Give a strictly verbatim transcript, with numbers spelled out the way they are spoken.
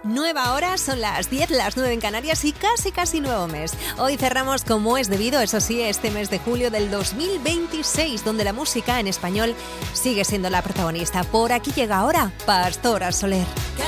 Nueva hora, son las diez, las nueve en Canarias y casi casi nuevo mes. Hoy cerramos como es debido, eso sí, este mes de julio del dos mil veintiséis, donde la música en español sigue siendo la protagonista. Por aquí llega ahora Pastora Soler.